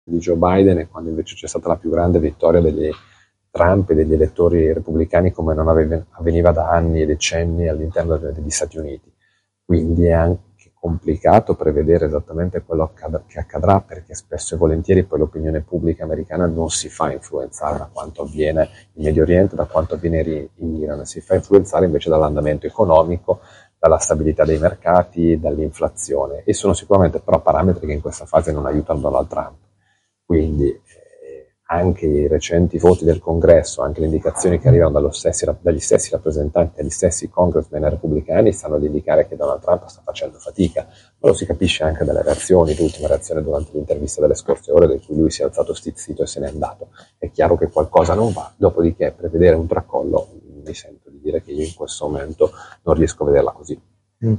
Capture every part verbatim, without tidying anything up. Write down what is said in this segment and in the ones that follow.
di Joe Biden e quando invece c'è stata la più grande vittoria degli Trump e degli elettori repubblicani come non aveva, avveniva da anni e decenni all'interno degli Stati Uniti. Quindi è anche complicato prevedere esattamente quello che accadrà, perché spesso e volentieri poi l'opinione pubblica americana non si fa influenzare da quanto avviene in Medio Oriente, da quanto avviene in Iran, si fa influenzare invece dall'andamento economico, dalla stabilità dei mercati, dall'inflazione, e sono sicuramente però parametri che in questa fase non aiutano Donald Trump. Quindi eh, anche i recenti voti del Congresso, anche le indicazioni che arrivano dallo stessi, dagli stessi rappresentanti, dagli stessi congressmen repubblicani, stanno ad indicare che Donald Trump sta facendo fatica, ma lo si capisce anche dalle reazioni, l'ultima reazione durante l'intervista delle scorse ore, in cui lui si è alzato stizzito e se n'è andato. È chiaro che qualcosa non va, dopodiché prevedere un tracollo, mi sento di dire che io in questo momento non riesco a vederla così. Mm.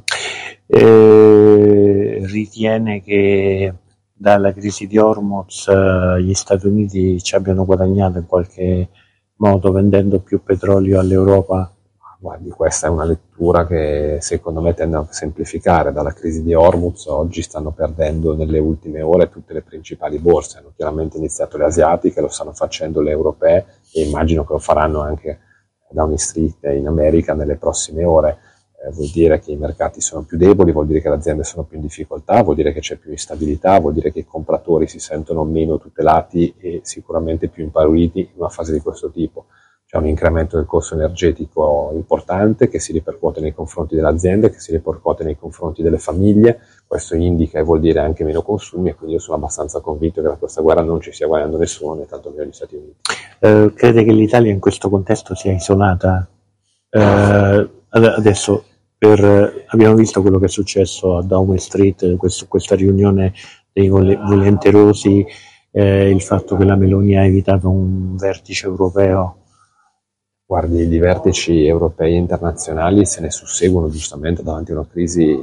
Eh, ritiene che dalla crisi di Hormuz eh, gli Stati Uniti ci abbiano guadagnato in qualche modo vendendo più petrolio all'Europa? Guardi, questa è una lettura che secondo me tende a semplificare. Dalla crisi di Hormuz oggi stanno perdendo nelle ultime ore tutte le principali borse. Hanno chiaramente iniziato le asiatiche, lo stanno facendo le europee e immagino che lo faranno anche Downing Street in America nelle prossime ore. Eh, vuol dire che i mercati sono più deboli, vuol dire che le aziende sono più in difficoltà, vuol dire che c'è più instabilità, vuol dire che i compratori si sentono meno tutelati e sicuramente più impauriti in una fase di questo tipo. C'è un incremento del costo energetico importante che si ripercuote nei confronti delle aziende, che si ripercuote nei confronti delle famiglie. Questo indica e vuol dire anche meno consumi, e quindi io sono abbastanza convinto che da questa guerra non ci stia guadagnando nessuno, né tantomeno gli Stati Uniti. Eh, crede che l'Italia in questo contesto sia isolata? Eh, adesso per, abbiamo visto quello che è successo a Downing Street, questo, questa riunione dei volenterosi, eh, il fatto che la Meloni ha evitato un vertice europeo. Guardi, i vertici europei e internazionali se ne susseguono giustamente davanti a una crisi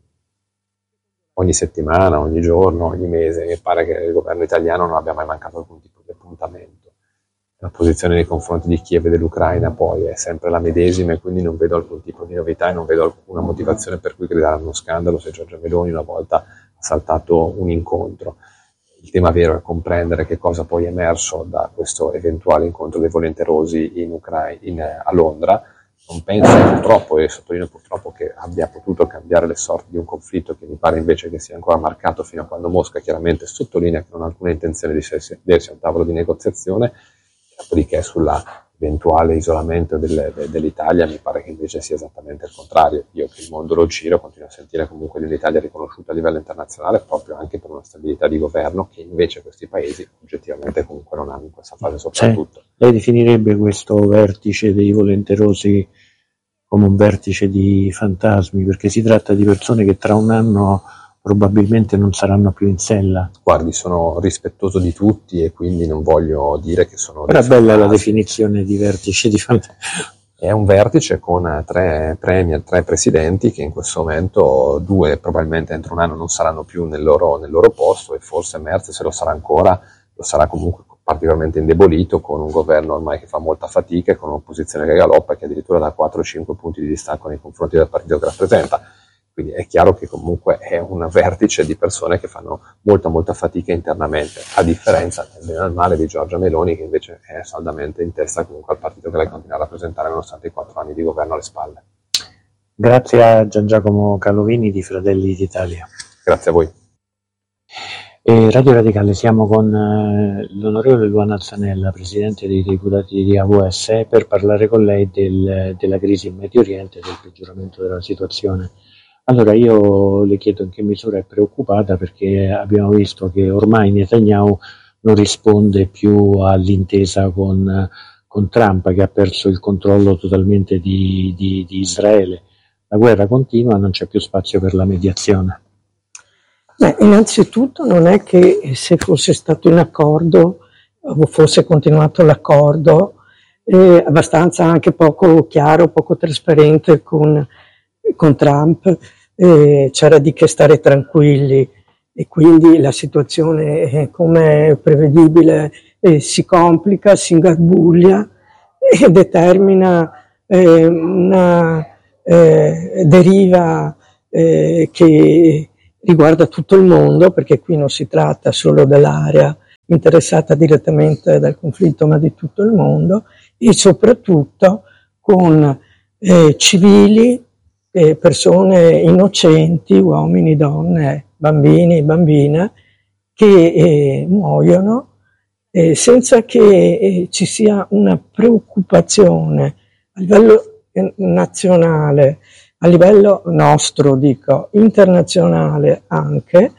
ogni settimana, ogni giorno, ogni mese. Mi pare che il governo italiano non abbia mai mancato alcun tipo di appuntamento. La posizione nei confronti di Kiev e dell'Ucraina poi è sempre la medesima e quindi non vedo alcun tipo di novità e non vedo alcuna motivazione per cui gridare uno scandalo se Giorgia Meloni una volta ha saltato un incontro. Il tema vero è comprendere che cosa poi è emerso da questo eventuale incontro dei volenterosi in Ucraina, in, a Londra. Non penso purtroppo, e sottolineo purtroppo, che abbia potuto cambiare le sorti di un conflitto che mi pare invece che sia ancora marcato fino a quando Mosca chiaramente sottolinea che non ha alcuna intenzione di sedersi a un tavolo di negoziazione. Dopodiché sulla eventuale isolamento del, de, dell'Italia mi pare che invece sia esattamente il contrario. Io che il mondo lo giro continuo a sentire comunque l'Italia riconosciuta a livello internazionale proprio anche per una stabilità di governo che invece questi paesi oggettivamente comunque non hanno in questa fase soprattutto. Cioè, lei definirebbe questo vertice dei volenterosi come un vertice di fantasmi, perché si tratta di persone che tra un anno probabilmente non saranno più in sella? Guardi, sono rispettoso di tutti e quindi non voglio dire che sono... Era bella la definizione di vertice di fantasmi. È un vertice con tre premier, tre presidenti che in questo momento due probabilmente entro un anno non saranno più nel loro, nel loro posto e forse Merz, se lo sarà ancora, lo sarà comunque particolarmente indebolito, con un governo ormai che fa molta fatica e con un'opposizione che galoppa e che addirittura da quattro o cinque punti di distacco nei confronti del partito che rappresenta. Quindi è chiaro che comunque è un vertice di persone che fanno molta molta fatica internamente, a differenza del bene e del male di Giorgia Meloni, che invece è saldamente in testa comunque al partito che lei continua a rappresentare nonostante i quattro anni di governo alle spalle. Grazie a Gian Giacomo Calovini di Fratelli d'Italia. Grazie a voi. E Radio Radicale, siamo con eh, l'onorevole Luana Zanella, Presidente dei Deputati di A V S, per parlare con lei del, della crisi in Medio Oriente e del peggioramento della situazione. Allora io le chiedo in che misura è preoccupata, perché abbiamo visto che ormai Netanyahu non risponde più all'intesa con, con Trump, che ha perso il controllo totalmente di, di, di Israele. La guerra continua, non c'è più spazio per la mediazione. Beh, innanzitutto non è che se fosse stato un accordo o fosse continuato l'accordo eh, abbastanza anche poco chiaro, poco trasparente con, con Trump, eh, c'era di che stare tranquilli e quindi la situazione, eh, come è prevedibile, eh, si complica, si ingarbuglia e determina eh, una eh, deriva eh, che riguarda tutto il mondo, perché qui non si tratta solo dell'area interessata direttamente dal conflitto, ma di tutto il mondo, e soprattutto con eh, civili, eh, persone innocenti, uomini, donne, bambini, bambine, che eh, muoiono eh, senza che eh, ci sia una preoccupazione a livello eh, nazionale, a livello nostro, dico, internazionale anche,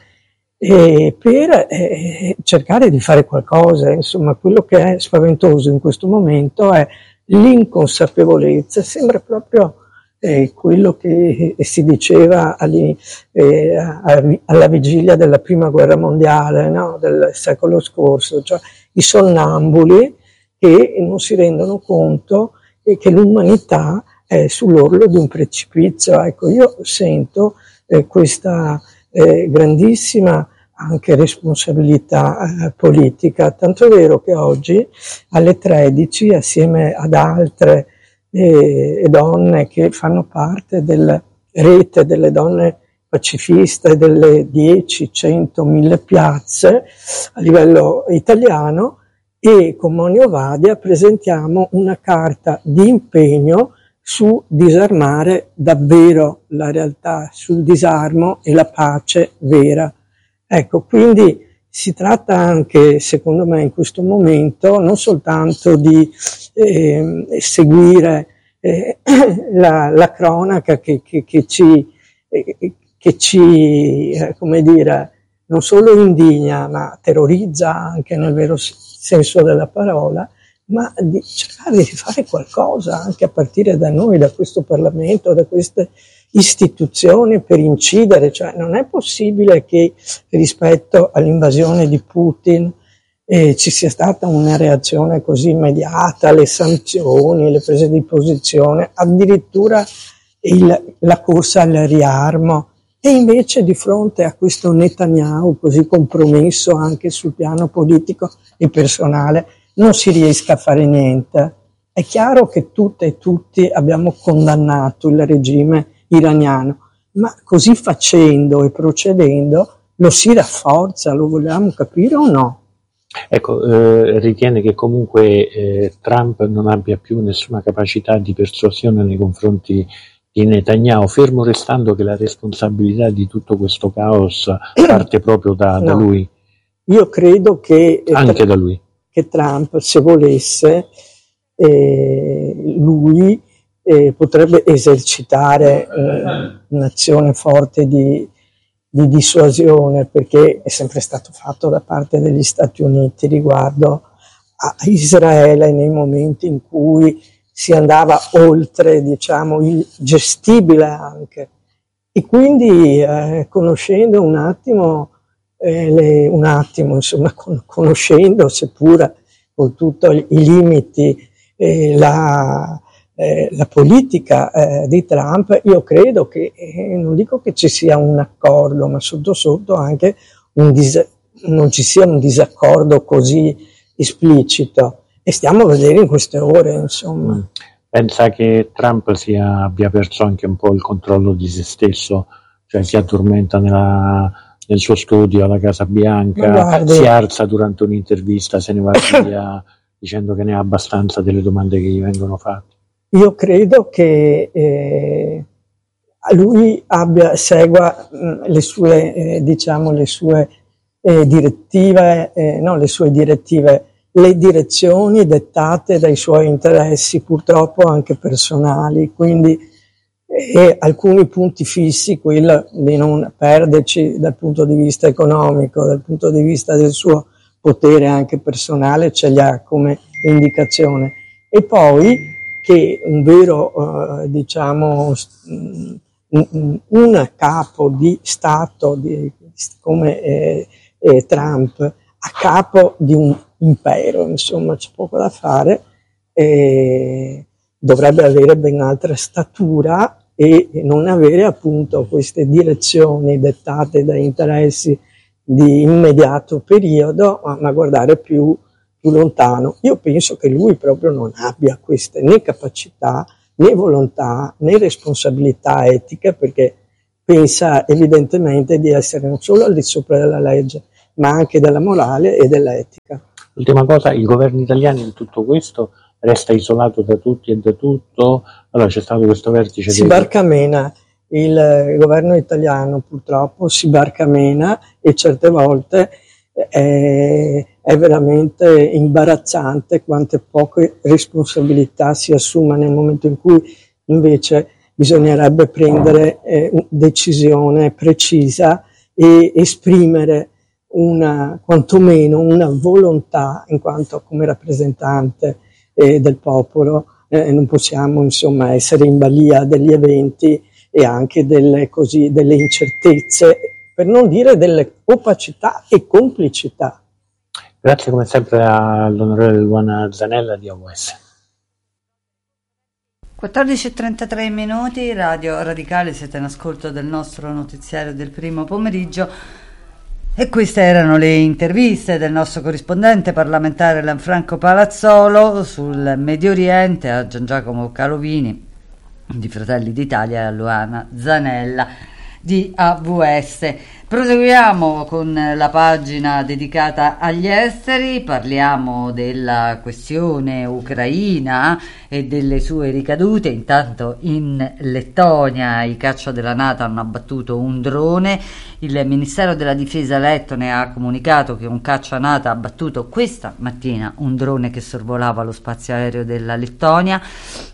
eh, per eh, cercare di fare qualcosa. Insomma, quello che è spaventoso in questo momento è l'inconsapevolezza, sembra proprio eh, quello che si diceva agli, eh, alla vigilia della prima guerra mondiale, no? Del secolo scorso, cioè i sonnambuli che non si rendono conto e che l'umanità è sull'orlo di un precipizio. Ecco, io sento eh, questa eh, grandissima anche responsabilità eh, politica, tanto è vero che oggi alle tredici, assieme ad altre eh, donne che fanno parte della rete delle donne pacifiste delle dieci, cento, mille piazze a livello italiano, e con Monio Vadia presentiamo una carta di impegno su disarmare davvero la realtà, sul disarmo e la pace vera. Ecco, quindi si tratta anche, secondo me, in questo momento, non soltanto di eh, seguire eh, la, la cronaca che, che, che ci, eh, che ci eh, come dire, non solo indigna, ma terrorizza anche nel vero senso della parola, ma di cercare di fare qualcosa anche a partire da noi, da questo Parlamento, da queste istituzioni, per incidere. Cioè non è possibile che rispetto all'invasione di Putin eh, ci sia stata una reazione così immediata, le sanzioni, le prese di posizione, addirittura il, la corsa al riarmo, e invece di fronte a questo Netanyahu così compromesso anche sul piano politico e personale non si riesca a fare niente. È chiaro che tutte e tutti abbiamo condannato il regime iraniano, ma così facendo e procedendo lo si rafforza, lo vogliamo capire o no? Ecco, eh, ritiene che comunque eh, Trump non abbia più nessuna capacità di persuasione nei confronti di Netanyahu, fermo restando che la responsabilità di tutto questo caos parte proprio da, no, da lui? Io credo che anche da lui. Che Trump, se volesse, eh, lui eh, potrebbe esercitare eh, un'azione forte di, di dissuasione, perché è sempre stato fatto da parte degli Stati Uniti riguardo a Israele nei momenti in cui si andava oltre, diciamo, il gestibile anche. E quindi eh, conoscendo un attimo Eh, le, un attimo, insomma, con, conoscendo, seppur con tutti i limiti, eh, la, eh, la politica eh, di Trump, io credo che, eh, non dico che ci sia un accordo, ma sotto sotto anche un dis- non ci sia un disaccordo così esplicito, e stiamo a vedere in queste ore, insomma. Pensa che Trump sia, abbia perso anche un po' il controllo di se stesso, cioè si addormenta nella nel suo studio alla Casa Bianca, si alza durante un'intervista, se ne va via dicendo che ne ha abbastanza delle domande che gli vengono fatte? Io credo che eh, lui abbia, segua mh, le sue, eh, diciamo, le sue eh, direttive, eh, no, le sue direttive, le direzioni dettate dai suoi interessi, purtroppo anche personali, quindi e alcuni punti fissi, quello di non perderci dal punto di vista economico, dal punto di vista del suo potere anche personale, ce li ha come indicazione. E poi che un vero, eh, diciamo, un capo di Stato di, come eh, eh, Trump, a capo di un impero, insomma, c'è poco da fare, eh, dovrebbe avere ben altra statura e non avere appunto queste direzioni dettate da interessi di immediato periodo, ma guardare più, più lontano. Io penso che lui proprio non abbia queste né capacità, né volontà, né responsabilità etiche, perché pensa evidentemente di essere non solo al di sopra della legge, ma anche della morale e dell'etica. Ultima cosa, il governo italiano in tutto questo resta isolato da tutti e da tutto? Allora c'è stato questo vertice si di... barcamena, il governo italiano purtroppo si barcamena e certe volte è, è veramente imbarazzante quante poche responsabilità si assume nel momento in cui invece bisognerebbe prendere eh, decisione precisa e esprimere una, quantomeno una volontà in quanto come rappresentante eh, del popolo. Eh, non possiamo insomma essere in balia degli eventi e anche delle, così, delle incertezze, per non dire delle opacità e complicità. Grazie come sempre all'onorevole Luana Zanella di A V S. quattordici e trentatré minuti, Radio Radicale, siete in ascolto del nostro notiziario del primo pomeriggio. E queste erano le interviste del nostro corrispondente parlamentare Lanfranco Palazzolo sul Medio Oriente a Gian Giacomo Calovini di Fratelli d'Italia e a Luana Zanella di A V S. Proseguiamo con la pagina dedicata agli esteri, parliamo della questione ucraina e delle sue ricadute. Intanto in Lettonia i caccia della NATO hanno abbattuto un drone, il Ministero della Difesa lettone ha comunicato che un caccia NATO ha abbattuto questa mattina un drone che sorvolava lo spazio aereo della Lettonia.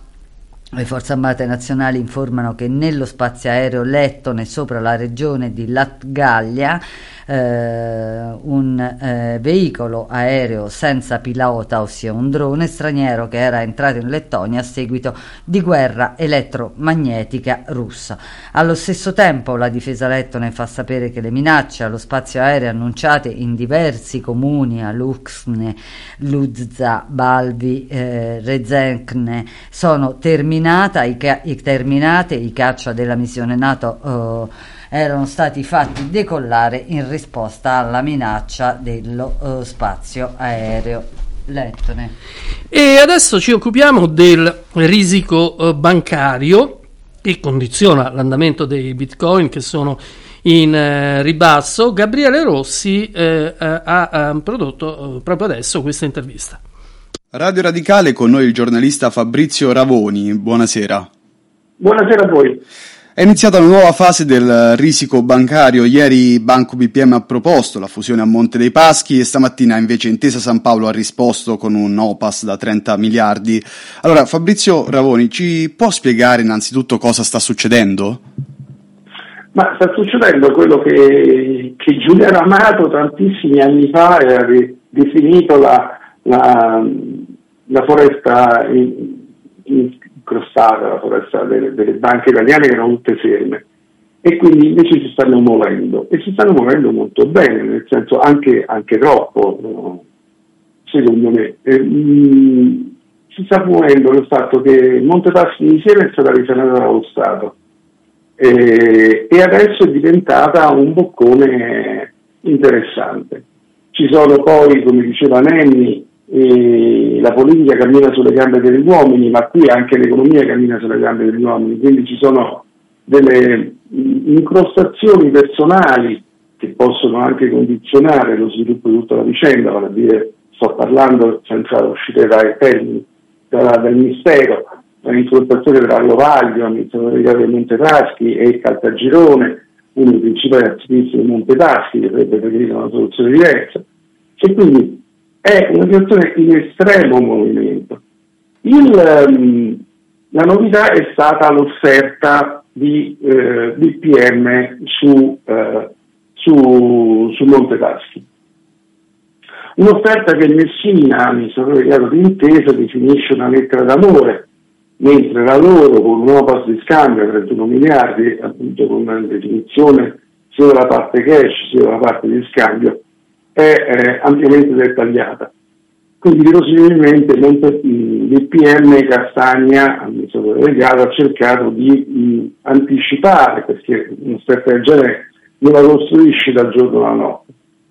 Le forze armate nazionali informano che nello spazio aereo lettone sopra la regione di Latgalia eh, un eh, veicolo aereo senza pilota, ossia un drone straniero che era entrato in Lettonia a seguito di guerra elettromagnetica russa. Allo stesso tempo la difesa lettone fa sapere che le minacce allo spazio aereo annunciate in diversi comuni a Luxne, Ludza, Balvi, eh, Rezenkne sono terminata, i ca- i terminate, i caccia della missione NATO eh, erano stati fatti decollare in risposta alla minaccia dello uh, spazio aereo lettone. E adesso ci occupiamo del risico uh, bancario che condiziona l'andamento dei bitcoin che sono in uh, ribasso. Gabriele Rossi uh, uh, ha uh, prodotto uh, proprio adesso questa intervista. Radio Radicale, con noi il giornalista Fabrizio Ravoni. Buonasera. Buonasera a voi. È iniziata una nuova fase del risico bancario. Ieri Banco B P M ha proposto la fusione a Monte dei Paschi e stamattina invece Intesa San Paolo ha risposto con un O P A S da trenta miliardi. Allora, Fabrizio Ravoni, ci può spiegare innanzitutto cosa sta succedendo? Ma sta succedendo quello che, che Giuliano Amato tantissimi anni fa aveva definito la, la, la foresta in, incrostata, la foresta delle, delle banche italiane che erano tutte ferme, e quindi invece si stanno muovendo e si stanno muovendo molto bene, nel senso anche, anche troppo, no? Secondo me. E, mh, si sta muovendo lo fatto che Monte Paschi di Siena è stata risanata dallo Stato e, e adesso è diventata un boccone interessante. Ci sono poi, come diceva Nenni, e la politica cammina sulle gambe degli uomini, ma qui anche l'economia cammina sulle gambe degli uomini, quindi ci sono delle incrostazioni personali che possono anche condizionare lo sviluppo di tutta la vicenda, vale a dire, sto parlando senza uscire dai termini dal, dal mistero, l'incrostazione tra Lovaglio, amministratore delegato di Monte Paschi, e Caltagirone, uno dei principali attivisti di Monte Paschi, che avrebbe preferito una soluzione diversa, e quindi è una situazione in estremo movimento. Il, um, la novità è stata l'offerta di eh, B P M su, eh, su, su Monte Paschi. Un'offerta che Messina, amministratore delegato di Intesa, definisce una lettera d'amore, mentre la loro, con un nuovo passo di scambio a trentuno miliardi, appunto con una definizione sia della parte cash sia della parte di scambio, è eh, ampiamente dettagliata. Quindi verosimilmente B P M Castagna, amministratore delegato, ha cercato di mh, anticipare, perché un'offerta del genere non la costruisce dal giorno alla notte.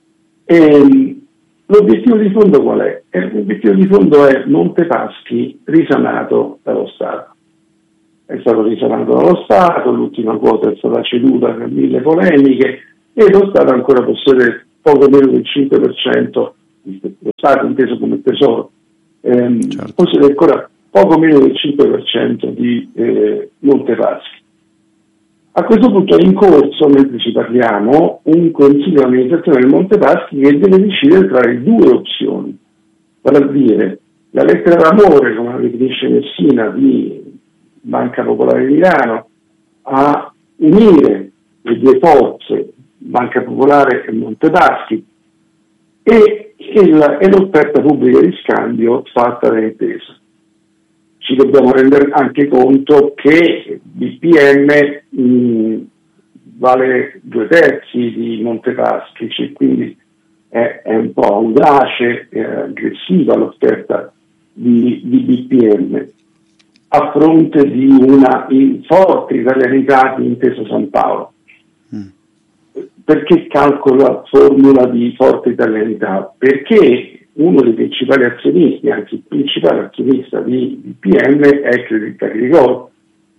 E l'obiettivo di fondo qual è? E l'obiettivo di fondo è Monte Paschi risanato dallo Stato. È stato risanato dallo Stato, l'ultima quota è stata ceduta per mille polemiche e lo Stato ancora possiede poco meno del cinque per cento, lo Stato inteso come tesoro, ehm, certo. possiede ancora poco meno del cinque per cento di eh, Montepaschi. A questo punto è in corso, mentre ci parliamo, un consiglio di amministrazione del Montepaschi che deve decidere tra le due opzioni, vale a dire la lettera d'amore, come la definisce Messina, di Banca Popolare di Milano, a unire le due forze, Banca Popolare e Montepaschi, e, il, e l'offerta pubblica di scambio fatta da Intesa. Ci dobbiamo rendere anche conto che B P M mh, vale due terzi di Montepaschi, cioè quindi è, è un po' audace e aggressiva l'offerta di, di B P M a fronte di una forte italianità di Intesa San Paolo. Mm. Perché calcolo la formula di forte italianità? Perché uno dei principali azionisti, anzi il principale azionista di B P M è Crédit Agricole.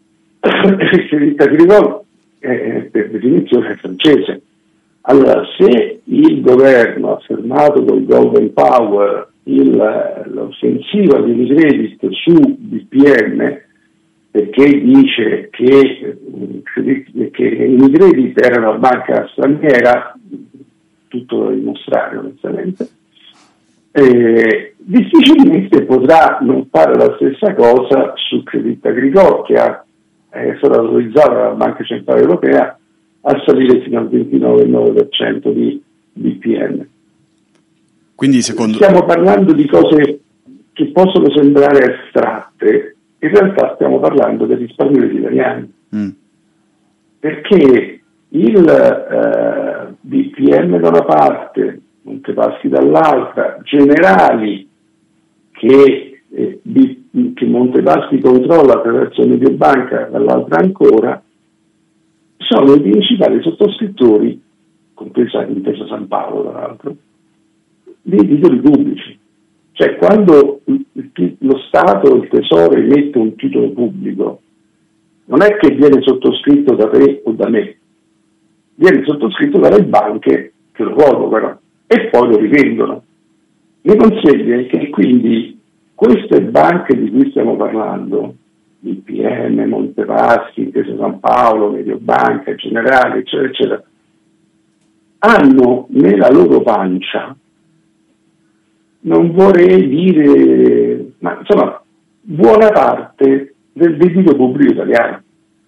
Crédit Agricole è, per definizione è francese. Allora, se il governo ha fermato col Golden Power il, l'offensiva di Unicredit su B P M, perché dice che, che Unicredit era una banca straniera, tutto da dimostrare onestamente, Eh, difficilmente potrà non fare la stessa cosa su Crédit Agricole, che ha, è stata autorizzata dalla Banca Centrale Europea a salire fino al ventinove virgola nove per cento di B P M. Quindi secondo... Stiamo parlando di cose che possono sembrare astratte, in realtà stiamo parlando dei risparmiatori italiani. Mm. Perché il eh, B P M da una parte, Montepaschi dall'altra, Generali che, eh, B, che Montepaschi controlla attraverso Mediobanca dall'altra ancora, sono i principali sottoscrittori, compresa Intesa San Paolo tra l'altro, dei titoli pubblici. Cioè quando lo Stato, il Tesoro emette un titolo pubblico, non è che viene sottoscritto da te o da me, viene sottoscritto dalle banche che lo collocano e poi lo rivendono. Ne consegue che quindi queste banche di cui stiamo parlando, B P M, Montepaschi, Intesa San Paolo, Mediobanca, Generali, eccetera, eccetera, hanno nella loro pancia, non vorrei dire, ma insomma, buona parte del debito pubblico italiano.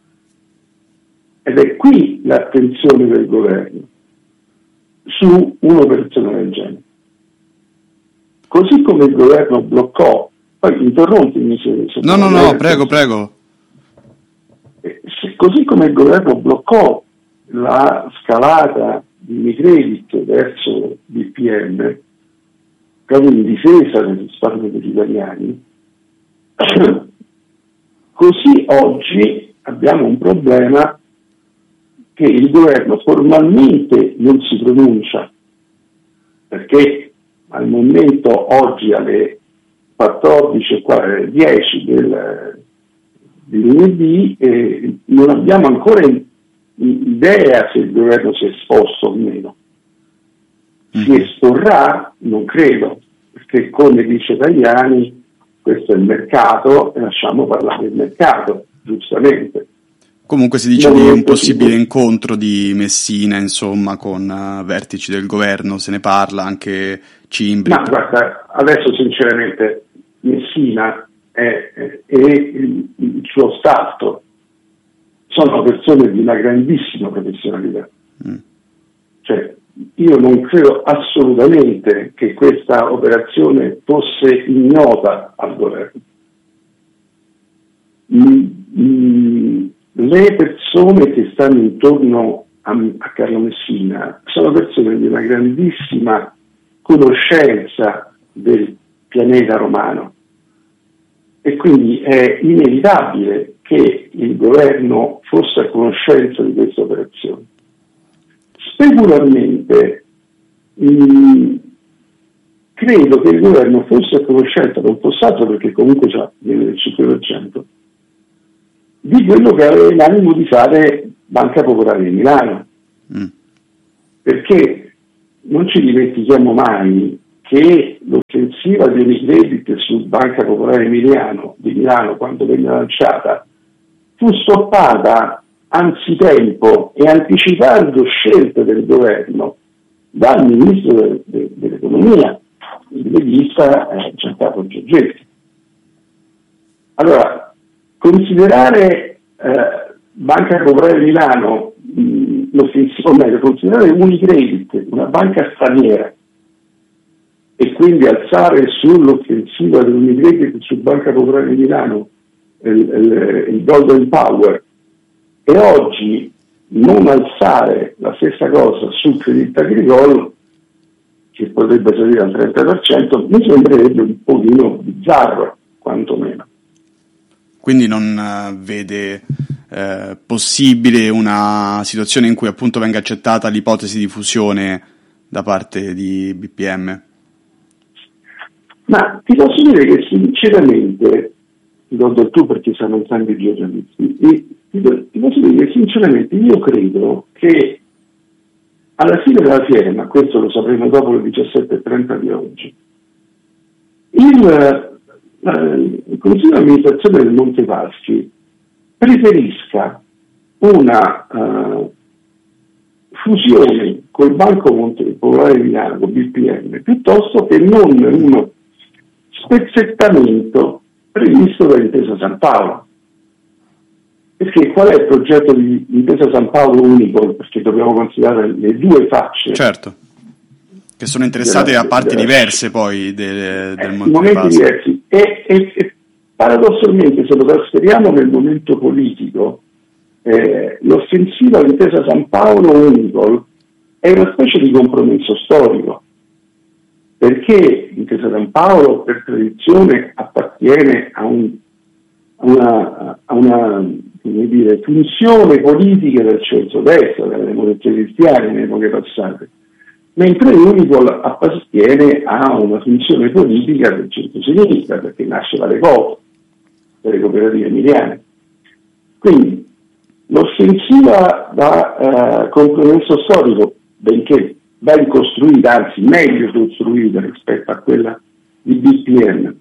Ed è qui l'attenzione del governo su un'operazione del genere. Così come il governo bloccò, poi interrompimi se... se no, no, no, prego, prego. Se, così come il governo bloccò la scalata di Unicredit verso B P M, proprio in difesa del risparmio degli italiani, così oggi abbiamo un problema che il governo formalmente non si pronuncia, perché al momento oggi alle quattordici e dieci del, di lunedì eh, non abbiamo ancora idea se il governo si è esposto o meno. Si esporrà? Non credo, perché come dice Tajani questo è il mercato e lasciamo parlare il mercato, giustamente. Comunque si dice non di un possibile incontro di Messina, insomma, con uh, vertici del governo, se ne parla, anche Cimbri. Ma guarda, adesso sinceramente Messina e, e, e il, il suo staff sono persone di una grandissima professionalità. Mm. Cioè, io non credo assolutamente che questa operazione fosse ignota al governo. Mm, mm, le persone che stanno intorno a, a Carlo Messina sono persone di una grandissima conoscenza del pianeta romano e quindi è inevitabile che il governo fosse a conoscenza di questa operazione. Specularmente mh, credo che il governo fosse a conoscenza, non fosse altro perché comunque già viene del cinque per cento, di quello che aveva in animo di fare Banca Popolare di Milano. Mm. Perché non ci dimentichiamo mai che l'offensiva di Unicredit su Banca Popolare Emiliano, di Milano, quando venne lanciata, fu stoppata anzitempo e anticipando scelte del governo dal ministro de- de- dell'economia, il leghista eh, Giancarlo Giorgetti. Allora, considerare eh, Banca Popolare Milano, mh, l'offensiva, o meglio, considerare Unicredit una banca straniera e quindi alzare sull'offensiva dell'Unicredit su Banca Popolare Milano il, il, il Golden Power, e oggi non alzare la stessa cosa sul Crédit Agricole, che potrebbe salire al trenta per cento, mi sembrerebbe un pochino bizzarro, quantomeno. Quindi non uh, vede eh, possibile una situazione in cui appunto venga accettata l'ipotesi di fusione da parte di B P M? Ma ti posso dire che sinceramente, lo do tu perché siamo entrambi giornalisti, e ti, ti posso dire che sinceramente io credo che alla fine della fiera, ma questo lo sapremo dopo le diciassette e trenta di oggi, il, eh, il Consiglio di amministrazione del Montepaschi preferisca una uh, fusione col Banco Monte Popolare di Milano, B P M, piuttosto che non uno spezzettamento previsto da Intesa San Paolo. Perché qual è il progetto di Intesa San Paolo Unicol? Perché dobbiamo considerare le due facce. Certo, che sono interessate della, a parti della, diverse poi del, del Monte momenti diversi. E, e, e paradossalmente, se lo trasferiamo nel momento politico, eh, l'offensiva all'Intesa San Paolo Unicol è una specie di compromesso storico, perché Intesa San Paolo per tradizione appartiene a, un, a una, a una come dire, funzione politica del centro-destra, delle democrazie cristiane in epoche passate, mentre Unicol appartiene a una funzione politica del centro-sinistra, perché nasce dalle coop, delle cooperative emiliane. Quindi l'offensiva da uh, compromesso storico, benché ben costruita, anzi meglio costruita rispetto a quella di B P M,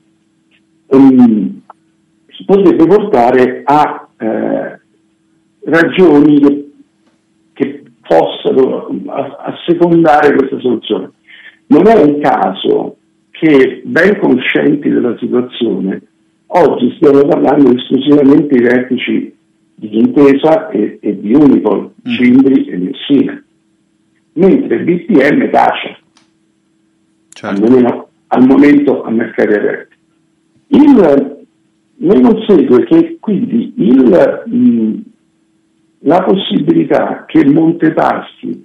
um, potrebbe portare a eh, ragioni che, che possano assecondare questa soluzione. Non è un caso che, ben conscienti della situazione, oggi stiamo parlando esclusivamente di vertici di Intesa e, e di Unicol, mm. Cimbri e Messina, mentre B P M tace, certo. almeno al momento a mercati aperti. Il Ne consegue che quindi il, mh, la possibilità che Montepaschi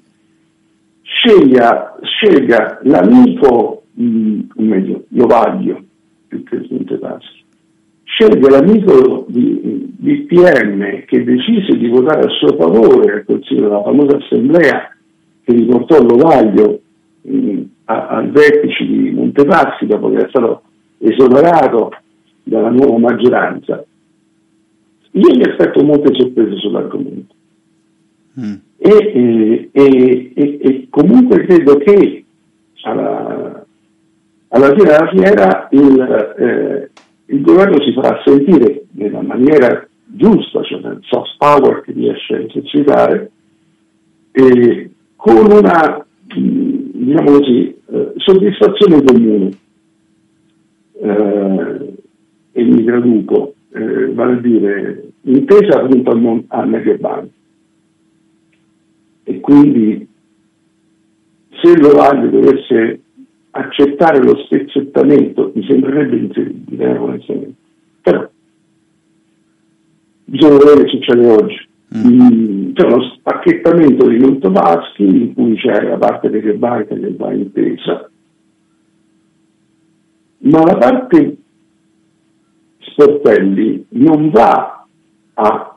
scelga, scelga l'amico, mh, o meglio, Lovaglio, più che Montepaschi, scelga l'amico di B P M che decise di votare a suo favore al Consiglio della famosa assemblea che riportò Lovaglio mh, a, al vertice di Montepaschi dopo che era stato esonerato dalla nuova maggioranza. Io mi aspetto molte sorprese sull'argomento mm. e, e, e, e comunque credo che alla, alla fine della fiera il, eh, il governo si farà sentire nella maniera giusta, cioè nel soft power che riesce a esercitare, eh, con una diciamo così eh, soddisfazione comune. Eh, e mi traduco, eh, vale a dire Intesa appunto al, mon- al Mediobanco, e quindi se Lovaglio dovesse accettare lo spezzettamento mi sembrerebbe incredibile, eh, onestamente, però bisogna vedere che succede oggi. Mm. C'è uno spacchettamento di Montepaschi in cui c'è la parte delle banche che va Intesa, ma la parte Sportelli non va a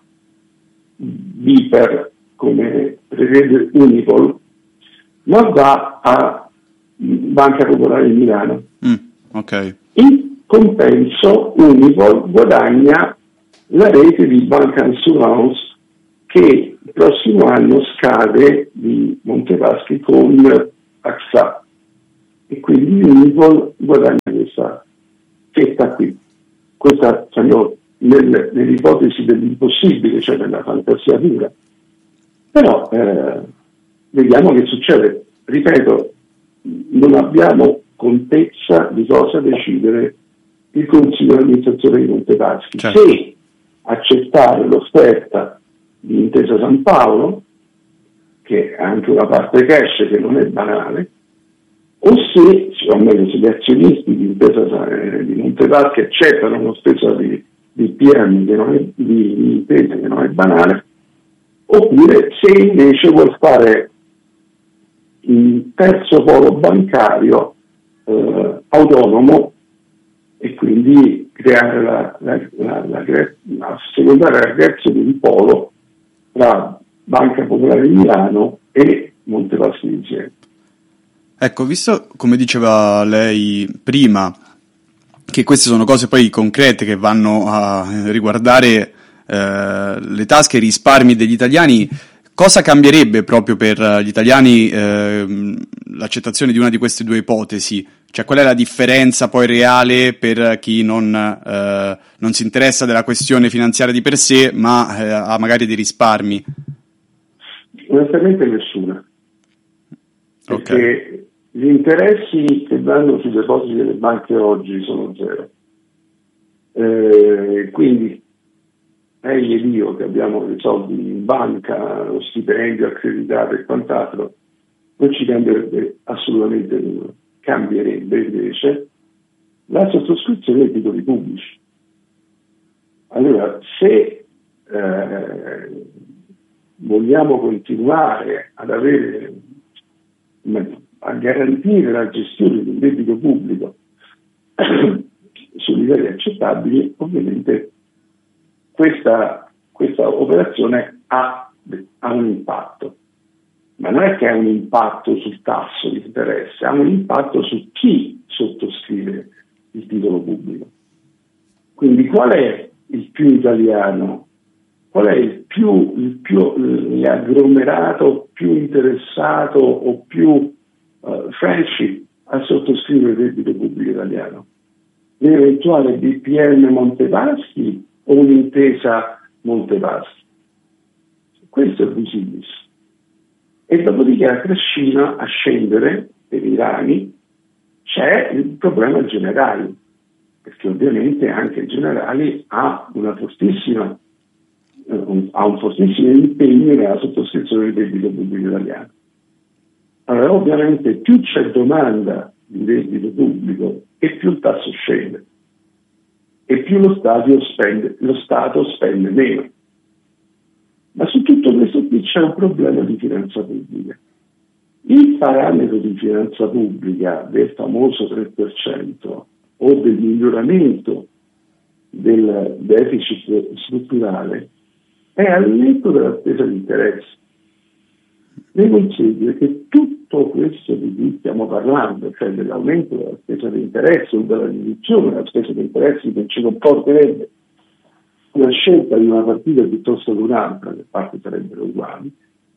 Viper come prevede Unicol, ma va a Banca Popolare di Milano. Mm, okay. In compenso Unicol guadagna la rete di Banca Assurance che il prossimo anno scade di Montepaschi con A X A, e quindi Unipol guadagna questa fetta qui. Questa sono nel, nell'ipotesi dell'impossibile, cioè nella fantasia pura. Però eh, vediamo che succede. Ripeto, non abbiamo contezza di cosa decidere il Consiglio di amministrazione di Montepaschi. Certo. Se accettare l'offerta di Intesa San Paolo, che ha anche una parte cash che non è banale, o se, o meglio, se gli azionisti di Intesa di Montepaschi accettano uno spesa di, di P M che non è, di, di Intesa che non è banale, oppure se invece vuol fare il terzo polo bancario eh, autonomo e quindi creare la, la, la, la, la secondaria la creazione di un polo tra Banca Popolare di Milano e Montepaschi insieme. Ecco, visto come diceva lei prima, che queste sono cose poi concrete che vanno a riguardare eh, le tasche e i risparmi degli italiani, cosa cambierebbe proprio per gli italiani eh, l'accettazione di una di queste due ipotesi? Cioè, qual è la differenza poi reale per chi non, eh, non si interessa della questione finanziaria di per sé, ma eh, ha magari dei risparmi? Onestamente nessuna. Perché okay. Gli interessi che danno sui depositi delle banche oggi sono zero. Eh, quindi lei e io che abbiamo i soldi in banca, lo stipendio accreditato e quant'altro, non ci cambierebbe assolutamente nulla. Cambierebbe invece la sottoscrizione dei titoli pubblici. Allora, se eh, vogliamo continuare ad avere, a garantire la gestione del debito pubblico su livelli accettabili, ovviamente questa, questa operazione ha, ha un impatto, ma non è che ha un impatto sul tasso di interesse, ha un impatto su chi sottoscrive il titolo pubblico. Quindi qual è il più italiano? Qual è il più, il più l'agglomerato più interessato o più uh, friendship a sottoscrivere il debito pubblico italiano? L'eventuale B P M Montepaschi o un'intesa Montepaschi? Questo è visibilis. E dopodiché a Crescina, a scendere per i rami, c'è il problema generale, perché ovviamente anche il generale ha una fortissima uh, ha un fortissimo impegno nella sottoscrizione del debito pubblico italiano. Allora ovviamente più c'è domanda di debito pubblico e più il tasso scende e più lo Stato spende, lo Stato spende meno. Ma su tutto questo qui c'è un problema di finanza pubblica. Il parametro di finanza pubblica del famoso tre per cento o del miglioramento del deficit strutturale è al netto della spesa di interessi. Le consiglio che tutto questo di cui stiamo parlando, cioè dell'aumento della spesa di interessi o della riduzione della spesa di interessi che ci comporterebbe una scelta di una partita piuttosto che un'altra, le parti sarebbero uguali,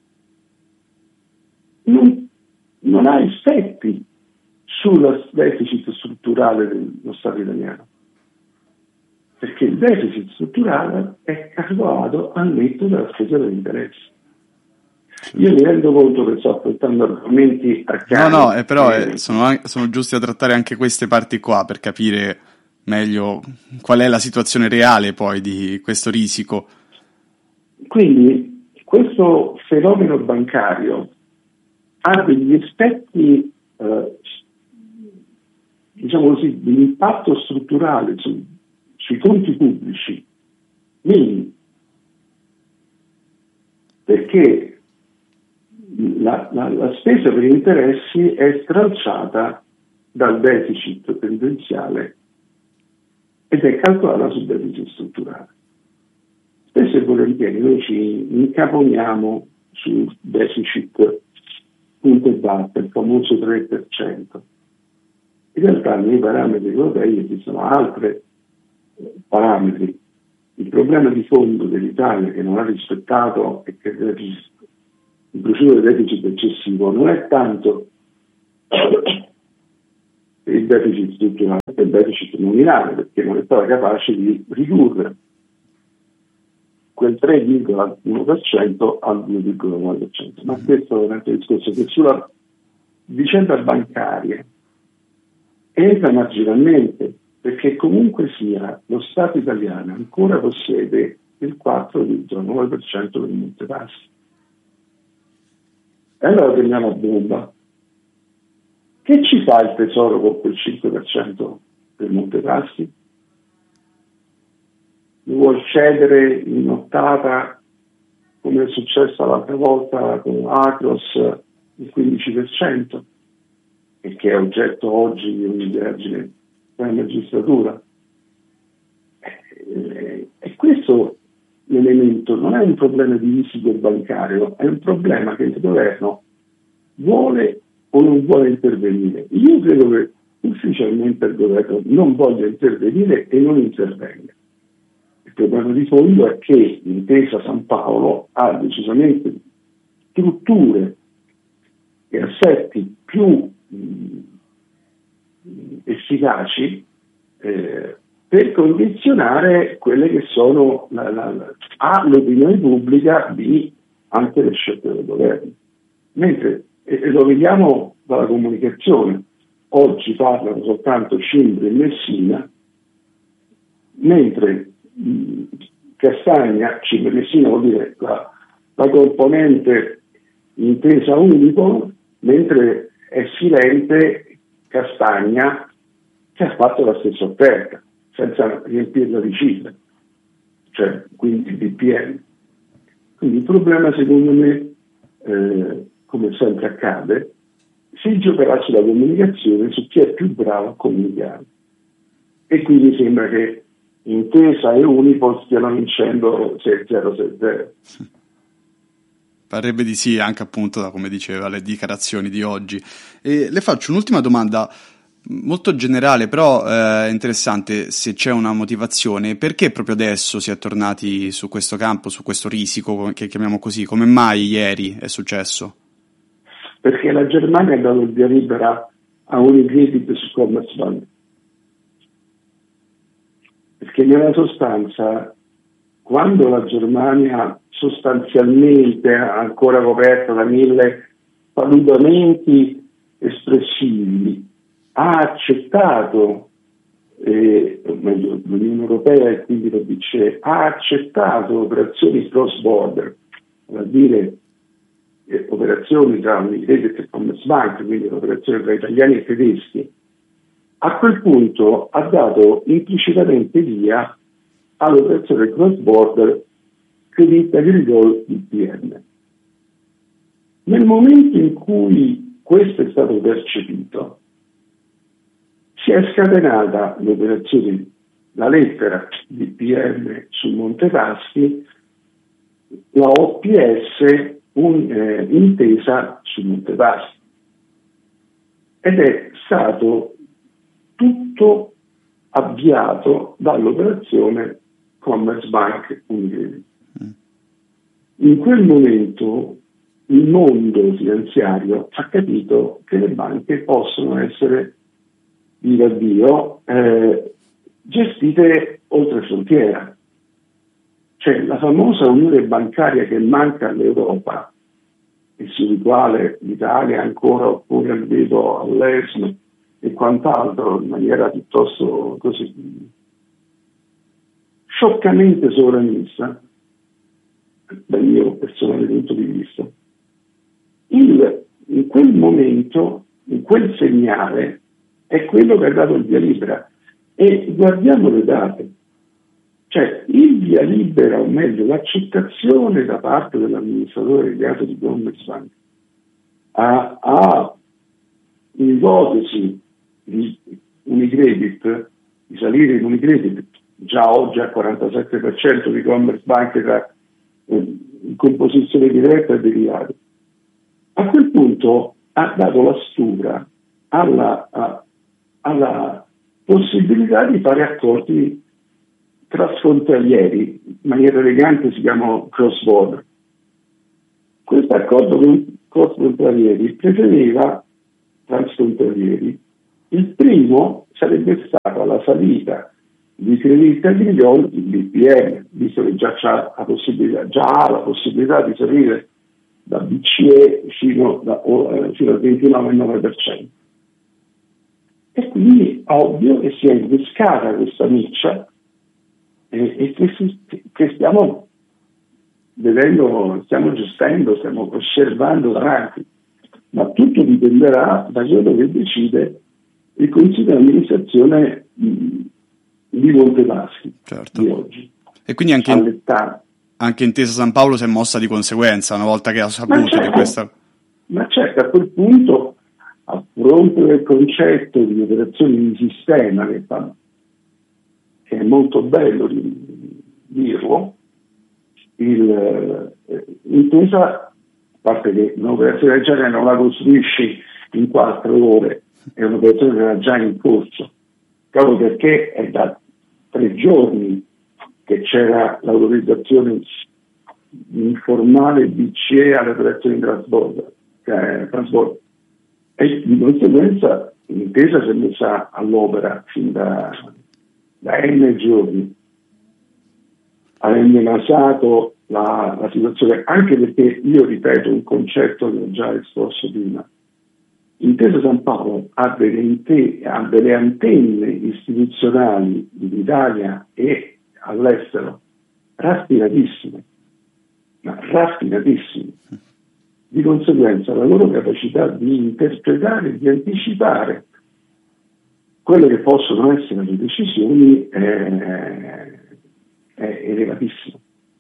non, non ha effetti sul deficit strutturale dello Stato italiano, perché il deficit strutturale è calcolato al netto della spesa degli interessi. Io mi rendo conto che sto affrontando argomenti arcani. No, no, eh, però eh, sono, sono giusti a trattare anche queste parti qua per capire meglio qual è la situazione reale poi di questo risico. Quindi questo fenomeno bancario ha degli effetti, eh, diciamo così, di impatto strutturale su, sui conti pubblici minimi, perché La, la, la spesa per interessi è stralciata dal deficit tendenziale ed è calcolata sul deficit strutturale. Spesso e volentieri noi ci incaponiamo sul deficit punto e batta, il famoso tre per cento. In realtà nei parametri europei esistono altri parametri. Il problema di fondo dell'Italia che non ha rispettato e che il procedura del deficit eccessivo non è tanto il deficit strutturale e il deficit nominale, perché non è stata capace di ridurre quel tre virgola uno per cento al due virgola nove per cento. Ma questo è veramente il discorso che sulla vicenda bancaria entra marginalmente, perché comunque sia lo Stato italiano ancora possiede il quattro virgola nove per cento del Monte Paschi. E allora teniamo a bomba. Che ci fa il Tesoro con quel cinque per cento del Monte Paschi? Lo vuol cedere in nottata, come è successo l'altra volta con Acros, il quindici per cento, e che è oggetto oggi di un'indagine della magistratura. E, e questo l'elemento non è un problema di risico bancario, è un problema che il governo vuole o non vuole intervenire. Io credo che ufficialmente il governo non voglia intervenire e non intervenga. Il problema di fondo è che l'Intesa San Paolo ha decisamente strutture e assetti più mh, efficaci eh, per condizionare quelle che sono la, la, la, A, l'opinione pubblica, B, anche le scelte del governo. Mentre, e, e lo vediamo dalla comunicazione, oggi parlano soltanto Cimbri e Messina, mentre mh, Castagna, Cimbri e Messina vuol dire la, la componente Intesa Unipol, mentre è silente Castagna, che ha fatto la stessa offerta, senza riempirla di cifre, cioè quindi B P M. Quindi il problema, secondo me, eh, come sempre accade, si giocherà sulla comunicazione, su chi è più bravo a comunicare. E quindi sembra che Intesa e Unipol stiano vincendo sei zero sei zero. Parrebbe di sì, anche appunto da come diceva le dichiarazioni di oggi. E le faccio un'ultima domanda molto generale, però è eh, interessante, se c'è una motivazione. Perché proprio adesso si è tornati su questo campo, su questo risico, che chiamiamo così? Come mai ieri è successo? Perché la Germania ha dato il via libera a Unicredit su Commerzbank. Perché nella sostanza, quando la Germania sostanzialmente ancora coperta da mille paludamenti espressivi, ha accettato, eh, o meglio l'Unione Europea e quindi la B C E, ha accettato operazioni cross border, vuol dire eh, operazioni tra Unicredit e Commerzbank, quindi operazioni tra italiani e tedeschi, a quel punto ha dato implicitamente via all'operazione cross border Crédit Agricole I P M. Nel momento in cui questo è stato percepito, si è scatenata l'operazione, la lettera di I P M sul Monte Paschi, la O P S un, eh, intesa sul Monte Paschi, ed è stato tutto avviato dall'operazione Commerzbank Unicredit. In quel momento il mondo finanziario ha capito che le banche possono essere, viva Dio, eh, gestite oltre frontiera. Cioè la famosa unione bancaria che manca all'Europa e sul quale l'Italia è ancora oppure al veto all'E S M e quant'altro in maniera piuttosto così scioccamente sovranista, dal mio personale punto di vista. Il, in quel momento, in quel segnale, è quello che ha dato il via libera. E guardiamo le date. Cioè, il via libera, o meglio, l'accettazione da parte dell'amministratore delegato di Commerzbank a, a un'ipotesi di Unicredit, di salire in Unicredit, già oggi al quarantasette per cento di Commerzbank tra in composizione diretta e derivati. A quel punto ha dato la stura alla, a, alla possibilità di fare accordi trasfrontalieri, in maniera elegante si chiamano cross border. Questo accordo con cross frontalieri prevedeva transfrontalieri. Il primo sarebbe stata la salita di Crédit Agricole in B P M, visto che già c'ha la possibilità, già ha la possibilità di salire da B C E fino, da, eh, fino al ventinove virgola nove per cento. E quindi ovvio che si è innescata questa miccia e, e che, si, che stiamo vedendo, stiamo gestendo, stiamo osservando davanti, ma tutto dipenderà da quello che decide il Consiglio di amministrazione mh, di Montepaschi, certo, di oggi. E quindi anche, in, anche Intesa San Paolo si è mossa di conseguenza una volta che ha saputo certo, di questa... Ma certo, a quel punto, a fronte del concetto di operazioni di sistema, che, fa, che è molto bello di, dirlo, il, eh, Intesa, a parte che un'operazione del genere non la costruisci in quattro ore, è un'operazione che era già in corso, proprio perché è da tre giorni che c'era l'autorizzazione informale B C E alle operazioni di trasbordo, eh, trasbordo. E di conseguenza l'Intesa si è messa all'opera fin da, da N giorni, avendo nasato la, la situazione, anche perché io ripeto un concetto che ho già esposto prima. Intesa San Paolo ha delle, inte- ha delle antenne istituzionali in Italia e all'estero raffinatissime, ma raffinatissime. Di conseguenza la loro capacità di interpretare, di anticipare quelle che possono essere le decisioni è, è elevatissima.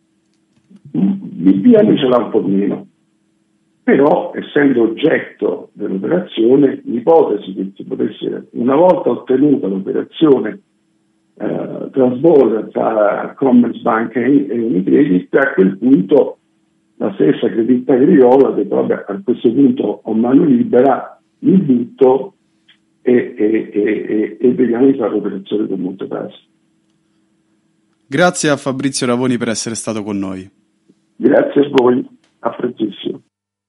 Il P M ce l'ha un po' meno, però essendo oggetto dell'operazione, l'ipotesi che si potesse, una volta ottenuta l'operazione eh, transborder tra Commerzbank e, e Unicredit, a quel punto la stessa Crédit Agricole ha detto vabbè, a questo punto ho mano libera, mi butto e, e, e, e vediamo di fare l'operazione con Montepaschi. Grazie a Fabrizio Ravoni per essere stato con noi. Grazie a voi, apprezzissimo.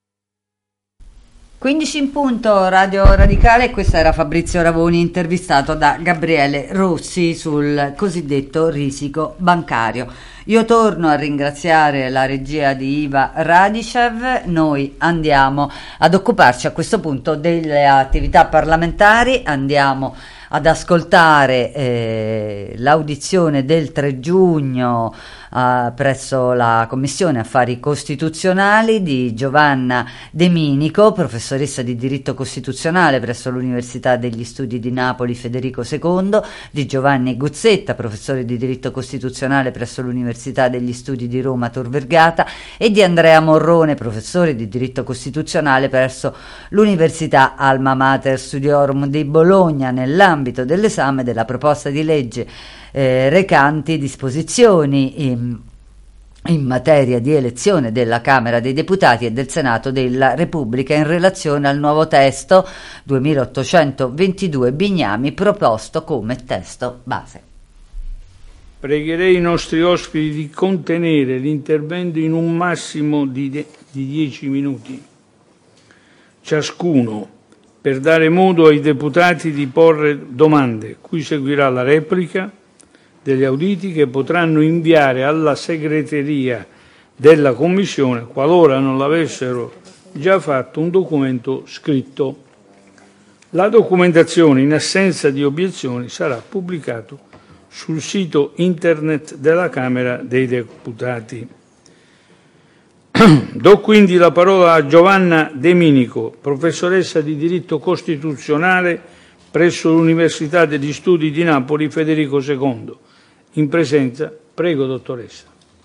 quindici in punto, Radio Radicale, questa era Fabrizio Ravoni intervistato da Gabriele Rossi sul cosiddetto risico bancario. Io torno a ringraziare la regia di Iva Radicev, noi andiamo ad occuparci a questo punto delle attività parlamentari, andiamo ad ascoltare eh, l'audizione del tre giugno eh, presso la Commissione Affari Costituzionali di Giovanna De Minico, professoressa di diritto costituzionale presso l'Università degli Studi di Napoli Federico secondo, di Giovanni Guzzetta, professore di diritto costituzionale presso l'Università degli Studi di Roma Tor Vergata, e di Andrea Morrone, professore di diritto costituzionale presso l'Università Alma Mater Studiorum di Bologna, nell'ambito dell'esame della proposta di legge eh, recanti disposizioni in, in materia di elezione della Camera dei Deputati e del Senato della Repubblica in relazione al nuovo testo duemilaottocentoventidue Bignami proposto come testo base. Pregherei i nostri ospiti di contenere l'intervento in un massimo di, de- di dieci minuti ciascuno, per dare modo ai deputati di porre domande, cui seguirà la replica degli auditi che potranno inviare alla segreteria della Commissione, qualora non l'avessero già fatto, un documento scritto. La documentazione, in assenza di obiezioni, sarà pubblicato sul sito internet della Camera dei Deputati. Do quindi la parola a Giovanna De Minico, professoressa di diritto costituzionale presso l'Università degli Studi di Napoli Federico secondo. In presenza, prego dottoressa.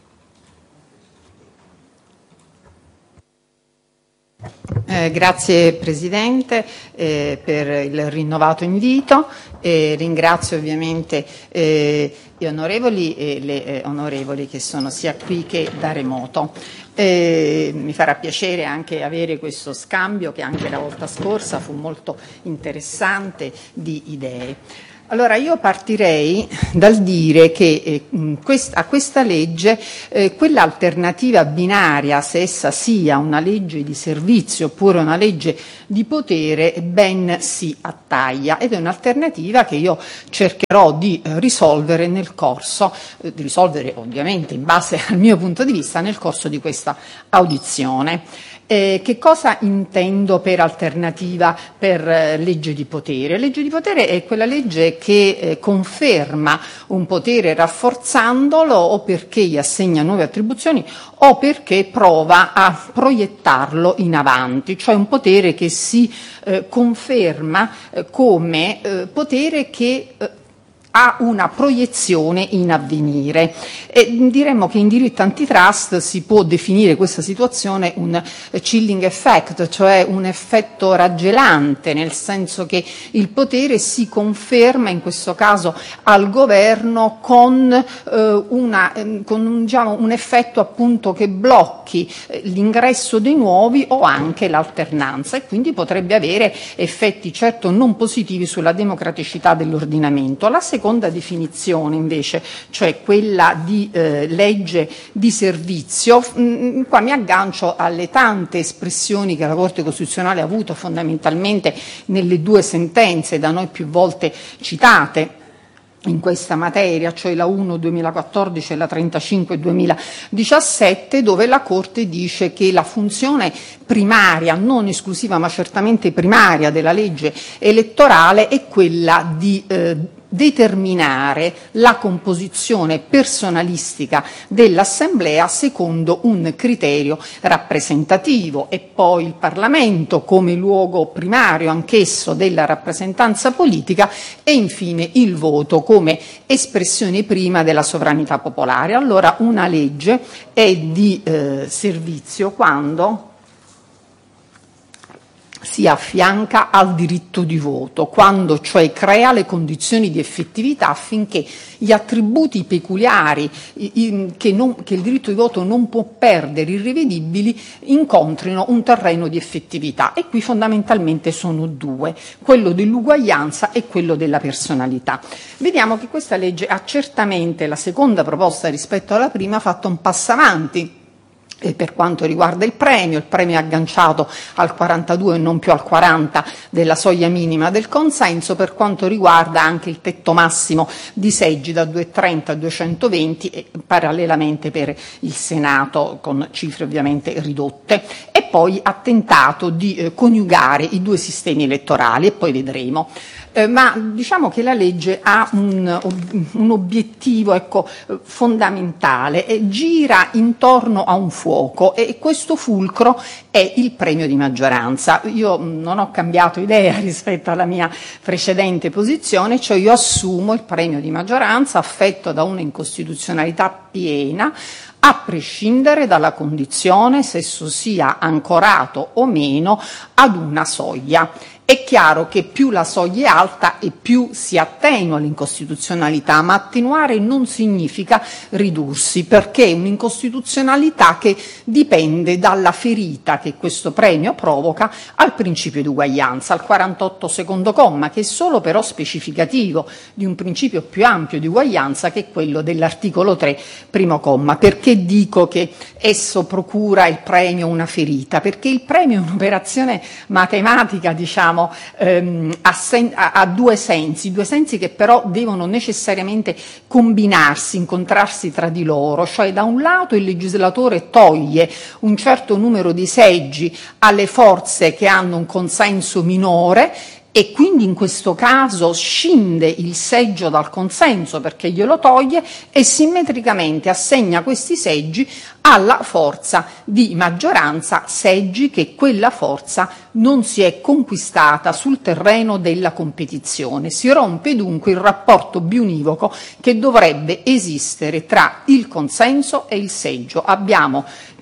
Eh, grazie Presidente eh, per il rinnovato invito. Eh, ringrazio ovviamente eh, gli onorevoli e le eh, onorevoli che sono sia qui che da remoto. Eh, mi farà piacere anche avere questo scambio che anche la volta scorsa fu molto interessante di idee. Allora io partirei dal dire che eh, quest- a questa legge eh, quell'alternativa binaria, se essa sia una legge di servizio oppure una legge di potere, ben si attaglia, ed è un'alternativa che io cercherò di eh, risolvere nel corso, eh, di risolvere ovviamente in base al mio punto di vista nel corso di questa audizione. Eh, che cosa intendo per alternativa per eh, legge di potere? Legge di potere è quella legge che eh, conferma un potere rafforzandolo, o perché gli assegna nuove attribuzioni o perché prova a proiettarlo in avanti, cioè un potere che si eh, conferma eh, come eh, potere che eh, ha una proiezione in avvenire. E diremmo che in diritto antitrust si può definire questa situazione un chilling effect, cioè un effetto raggelante, nel senso che il potere si conferma in questo caso al governo con, eh, una, eh, con un, diciamo, un effetto appunto che blocchi eh, l'ingresso dei nuovi o anche l'alternanza, e quindi potrebbe avere effetti certo non positivi sulla democraticità dell'ordinamento. La seconda definizione invece, cioè quella di eh, legge di servizio, mh, qua mi aggancio alle tante espressioni che la Corte Costituzionale ha avuto fondamentalmente nelle due sentenze da noi più volte citate in questa materia, cioè la uno duemilaquattordici e la trentacinque duemiladiciassette, dove la Corte dice che la funzione primaria, non esclusiva ma certamente primaria, della legge elettorale è quella di eh, determinare la composizione personalistica dell'Assemblea secondo un criterio rappresentativo, e poi il Parlamento come luogo primario anch'esso della rappresentanza politica, e infine il voto come espressione prima della sovranità popolare. Allora una legge è di eh, servizio quando si affianca al diritto di voto, quando cioè crea le condizioni di effettività affinché gli attributi peculiari che, non, che il diritto di voto non può perdere, irrivedibili, incontrino un terreno di effettività. E qui fondamentalmente sono due, quello dell'uguaglianza e quello della personalità. Vediamo che questa legge ha certamente, la seconda proposta rispetto alla prima, fatto un passo avanti. E per quanto riguarda il premio, il premio è agganciato al quarantadue e non più al quaranta della soglia minima del consenso. Per quanto riguarda anche il tetto massimo di seggi da duecentotrenta a duecentoventi, e parallelamente per il Senato con cifre ovviamente ridotte. E poi ha tentato di eh, coniugare i due sistemi elettorali, e poi vedremo. Eh, ma diciamo che la legge ha un, un obiettivo ecco, fondamentale, e gira intorno a un fuoco, e questo fulcro è il premio di maggioranza. Io non ho cambiato idea rispetto alla mia precedente posizione, cioè io assumo il premio di maggioranza affetto da una incostituzionalità piena, a prescindere dalla condizione se esso sia ancorato o meno ad una soglia. È chiaro che più la soglia è alta e più si attenua l'incostituzionalità, ma attenuare non significa ridursi, perché è un'incostituzionalità che dipende dalla ferita che questo premio provoca al principio di uguaglianza, al quarantotto secondo comma, che è solo però specificativo di un principio più ampio di uguaglianza, che è quello dell'articolo tre primo comma. Perché dico che esso procura il premio una ferita? Perché il premio è un'operazione matematica, diciamo, Ehm, ha, sen- ha, ha due sensi, due sensi che però devono necessariamente combinarsi, incontrarsi tra di loro, cioè da un lato il legislatore toglie un certo numero di seggi alle forze che hanno un consenso minore, e quindi in questo caso scinde il seggio dal consenso perché glielo toglie, e simmetricamente assegna questi seggi alla forza di maggioranza, seggi che quella forza non si è conquistata sul terreno della competizione. Si rompe dunque il rapporto biunivoco che dovrebbe esistere tra il consenso e il seggio. Abbiamo